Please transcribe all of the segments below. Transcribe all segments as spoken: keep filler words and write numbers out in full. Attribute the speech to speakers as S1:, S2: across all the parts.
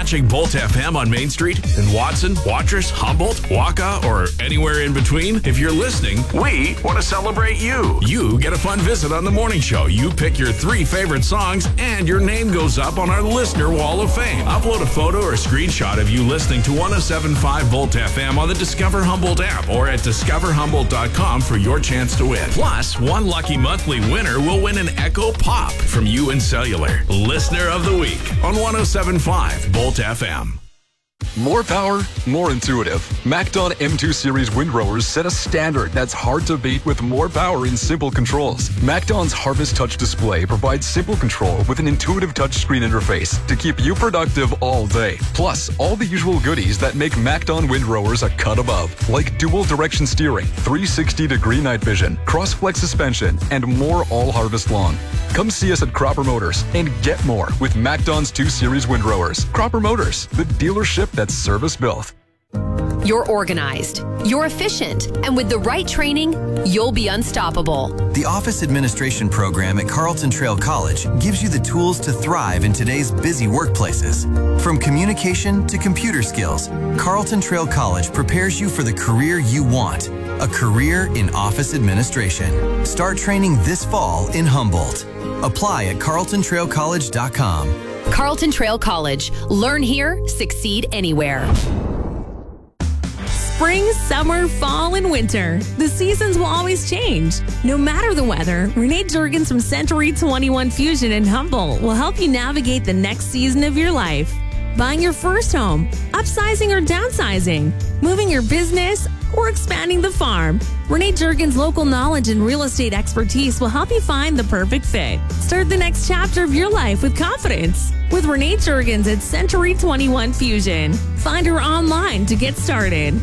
S1: watching Bolt F M on Main Street in Watson, Watrous, Humboldt, Waka, or anywhere in between? If you're listening, we want to celebrate you. You get a fun visit on the morning show. You pick your three favorite songs, and your name goes up on our Listener Wall of Fame. Upload a photo or screenshot of you listening to one oh seven point five Volt F M on the Discover Humboldt app or at discover humboldt dot com for your chance to win. Plus, one lucky monthly winner will win an Echo Pop from U N Cellular. Listener of the Week on one oh seven point five Volt F M.
S2: More power, more intuitive. MacDon M two Series windrowers set a standard that's hard to beat with more power in simple controls. MacDon's Harvest Touch display provides simple control with an intuitive touchscreen interface to keep you productive all day. Plus, all the usual goodies that make MacDon windrowers a cut above, like dual direction steering, three sixty degree night vision, cross-flex suspension, and more all harvest long. Come see us at Cropper Motors and get more with MacDon's two Series windrowers. Cropper Motors, the dealership that's service built.
S3: You're organized, you're efficient, and with the right training, you'll be unstoppable.
S4: The Office Administration program at Carlton Trail College gives you the tools to thrive in today's busy workplaces. From communication to computer skills, Carlton Trail College prepares you for the career you want, a career in office administration. Start training this fall in Humboldt. Apply at carlton trail college dot com.
S3: Carlton Trail College. Learn here, succeed anywhere.
S5: Spring, summer, fall, and winter. The seasons will always change. No matter the weather, Renee Jurgens from Century twenty-one Fusion in Humboldt will help you navigate the next season of your life. Buying your first home, upsizing or downsizing, moving your business, or expanding the farm. Renee Jurgens' local knowledge and real estate expertise will help you find the perfect fit. Start the next chapter of your life with confidence with Renee Jurgens at Century twenty-one Fusion. Find her online to get started.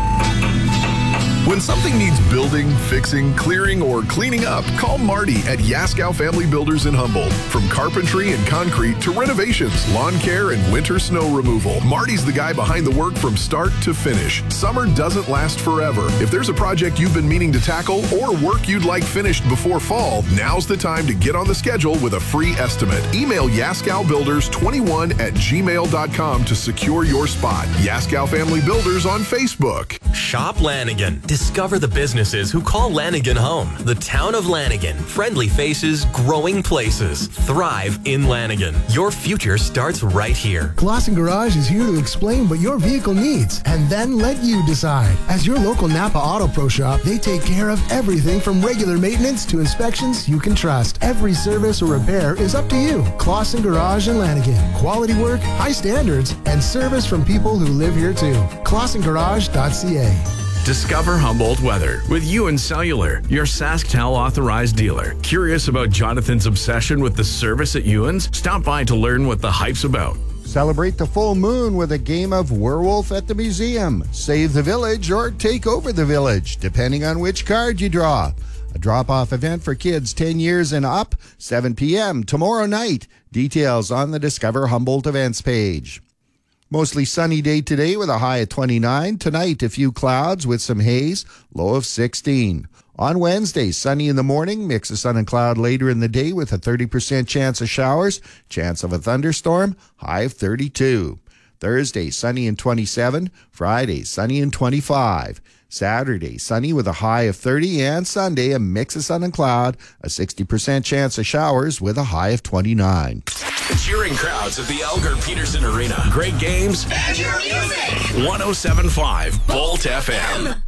S6: When something needs building, fixing, clearing, or cleaning up, call Marty at Yaskow Family Builders in Humboldt. From carpentry and concrete to renovations, lawn care, and winter snow removal, Marty's the guy behind the work from start to finish. Summer doesn't last forever. If there's a project you've been meaning to tackle or work you'd like finished before fall, now's the time to get on the schedule with a free estimate. Email yaskow builders twenty-one at gmail dot com to secure your spot. Yaskow Family Builders on Facebook.
S7: Shop Lanigan. Discover the businesses who call Lanigan home. The town of Lanigan. Friendly faces, growing places. Thrive in Lanigan. Your future starts right here.
S8: Clausen Garage is here to explain what your vehicle needs and then let you decide. As your local Napa Auto Pro shop, they take care of everything from regular maintenance to inspections you can trust. Every service or repair is up to you. Clausen Garage in Lanigan. Quality work, high standards, and service from people who live here too. clausen garage dot c a.
S1: Discover Humboldt weather with U N Cellular, your SaskTel authorized dealer. Curious about Jonathan's obsession with the service at Ewan's? Stop by to learn what the hype's about.
S9: Celebrate the full moon with a game of Werewolf at the Museum. Save the village or take over the village, depending on which card you draw. A drop-off event for kids ten years and up, seven p.m. tomorrow night. Details on the Discover Humboldt events page. Mostly sunny day today with a high of twenty-nine. Tonight, a few clouds with some haze, low of sixteen. On Wednesday, sunny in the morning, mix of sun and cloud later in the day with a thirty percent chance of showers, chance of a thunderstorm, high of thirty-two. Thursday, sunny and twenty-seven. Friday, sunny and twenty-five. Saturday, sunny with a high of thirty, and Sunday, a mix of sun and cloud, a sixty percent chance of showers with a high of twenty-nine.
S1: Cheering crowds at the Elgar Peterson Arena. Great games
S10: And your music.
S1: one oh seven point five Bolt F M.